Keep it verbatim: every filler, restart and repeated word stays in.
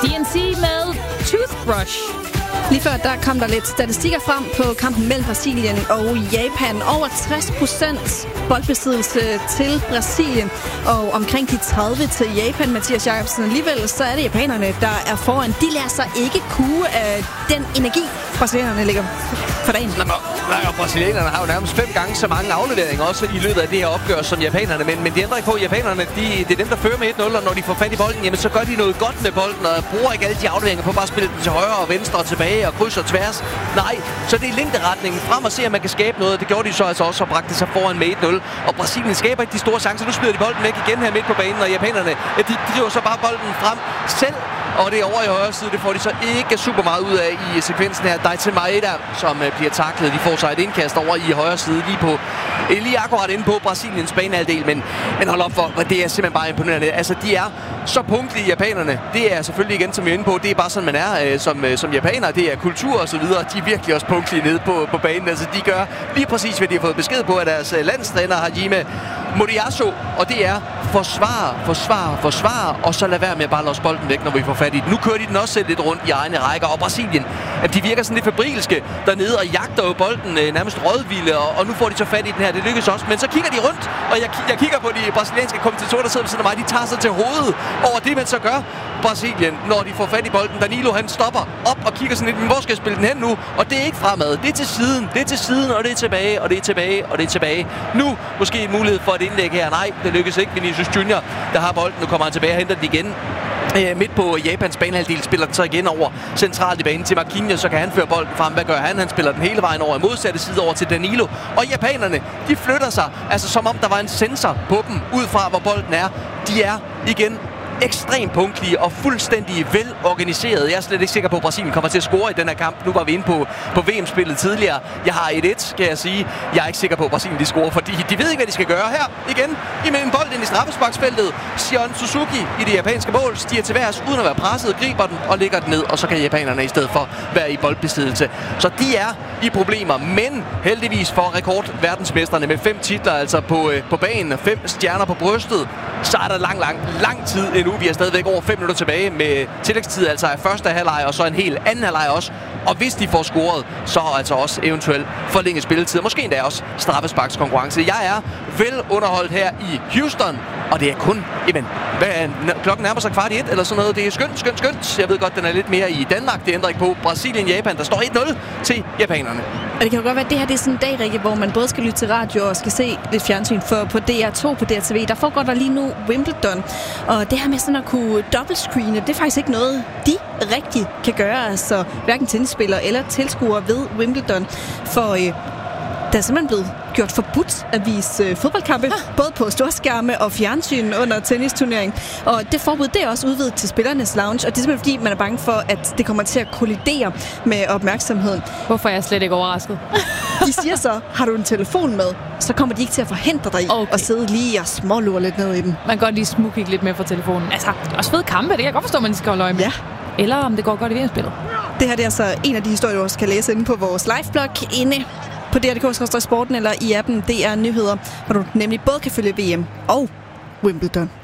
D N C med Toothbrush. Lige før der kom der lidt statistikker frem på kampen mellem Brasilien og Japan. Over tres procent boldbesiddelse til Brasilien, og omkring de tredive til Japan, Mathias Jacobsen. Alligevel så er det japanerne, der er foran. De lader sig ikke kue af den energi, brasilianerne ligger for dagen. Nå, og brasilianerne har jo nærmest fem gange så mange afleveringer også i løbet af det her opgør som japanerne. Men, men det ændrer ikke på, at japanerne de, det er dem, der fører med et nul, og når de får fat i bolden, jamen, så gør de noget godt med bolden, og bruger ikke alle de afleveringer på bare at spille den til højre og venstre og tilbage og kryds og tværs. Nej, så det er længderetningen frem og se, at man kan skabe noget. Det gjorde de så altså også og bragte sig foran med et nul. Og Brasilien skaber ikke de store chancer. Nu smider de bolden væk igen her midt på banen, og japanerne, ja, de driver så bare bolden frem selv. Og det er over i højre side, det får de så ikke super meget ud af i sekvensen her. Daichi Maeda, som uh, bliver taklet. De får sig et indkast over i højre side, lige på lige akkurat inde på Brasiliens banehalvdel. Men, men hold op for, det er simpelthen bare imponerende. Altså, de er så punktlige, japanerne. Det er selvfølgelig igen, som vi er inde på, det er bare sådan, man er uh, som, uh, som japaner. Det er kultur og så videre. De er virkelig også punktlige nede på, på banen. Altså, de gør lige præcis, hvad de har fået besked på af deres uh, landstræner Hajime Moriyasu. Og det er forsvar, forsvar, forsvar, og så lad være med at bare låse bolden væk, når vi får fat i den. Nu kører de den også selv lidt rundt i egne rækker, og Brasilien, at de virker sådan lidt febrilske dernede og jagter jo bolden øh, nærmest rådvilde, og, og nu får de så fat i den her. Det lykkes også, men så kigger de rundt, og jeg, jeg kigger på de brasilianske kommentatorer, der sidder ved siden af mig. De tager sig til hovedet over det, man så gør. Brasilien, når de får fat i bolden. Danilo, han stopper op og kigger sådan lidt, men hvor skal jeg spille den hen nu? Og det er ikke fremad. Det er til siden. Det er til siden, og det er tilbage, og det er tilbage, og det er tilbage. Nu måske en mulighed for et indlæg her. Nej, det lykkes ikke. Vinicius Junior, der har bolden. Nu kommer han tilbage og henter den igen. Øh, midt på Japans banehalvdel spiller den så igen over centralt i banen til Marquinhos, så kan han føre bolden frem. Hvad gør han? Han spiller den hele vejen over i modsatte side over til Danilo. Og japanerne, de flytter sig, altså som om der var en sensor på dem, ud fra hvor bolden er. De er igen ekstremt punktlige og fuldstændig velorganiseret. Jeg er slet ikke sikker på, at Brasilien kommer til at score i den her kamp. Nu var vi inde på, på V M-spillet tidligere. Jeg har et et, kan jeg sige. Jeg er ikke sikker på, at Brasilien de scorer, fordi de ved ikke, hvad de skal gøre her. Igen, imellem bolden i straffesparksfeltet. Shion Suzuki i det japanske mål stiger til værs, uden at være presset, griber den og lægger den ned, og så kan japanerne i stedet for være i boldbesiddelse. Så de er i problemer, men heldigvis for rekordverdensmestrene med fem titler, altså på, øh, på banen, fem stjerner på brystet, så er der lang, lang, lang tid endnu. Vi er stadigvæk over fem minutter tilbage med tillægstid, altså af første halvleg og så en hel anden halvleg også. Og hvis de får scoret, så altså også eventuelt forlænget spilletid. Måske endda også straffesparkskonkurrence. Jeg er vel underholdt her i Houston, og det er kun, jamen, hvad, klokken nærmer sig kvart i et eller sådan noget. Det er skønt, skønt, skønt. Jeg ved godt, den er lidt mere i Danmark. Det ændrer ikke på. Brasilien, Japan, der står et nul til japanerne. Og det kan jo godt være, at det her det er sådan en dag, Rikke, hvor man både skal lytte til radio og skal se lidt fjernsyn. For på D R to på D R T V, der foregår der lige nu Wimbledon. Og det her med sådan at kunne dobbeltscreene, det er faktisk ikke noget, de rigtig kan gøre. Altså hverken tennisspillere eller tilskuere ved Wimbledon. For øh, der er simpelthen blevet gjort forbudt at vise øh, fodboldkampe, ah. både på storskærme og fjernsyn under tennisturnering. Og det forbud, det er også udvidet til spillernes lounge, og det er simpelthen fordi, man er bange for, at det kommer til at kollidere med opmærksomheden. Hvorfor er jeg slet ikke overrasket? De siger så, har du en telefon med, så kommer de ikke til at forhindre dig i okay. at sidde lige og smålure lidt ned i den. Man kan godt lige smugkigge lidt med fra telefonen. Altså, også fede kampe, det kan jeg godt forstå, at man skal holde øje med. Ja. Eller om det går godt i V M-spillet. Det her det er altså en af de historier, du også kan læse inde på vores liveblog inde på D R punktum D K Sporten eller i appen D R Nyheder, hvor du nemlig både kan følge V M og Wimbledon.